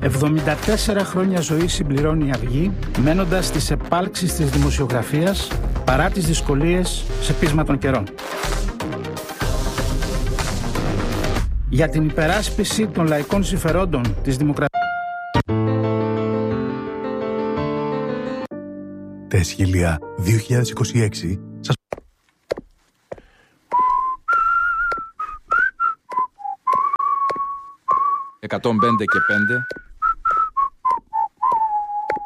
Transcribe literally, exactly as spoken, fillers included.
εβδομήντα τέσσερα χρόνια ζωή συμπληρώνει η Αυγή, μένοντας στις επάλξεις της δημοσιογραφίας παρά τις δυσκολίες σε πείσμα των καιρών. Για την υπεράσπιση των λαϊκών συμφερόντων της δημοκρατίας. Τα Αισχύλια δύο χιλιάδες είκοσι έξι σας... εκατόν πέντε και πέντε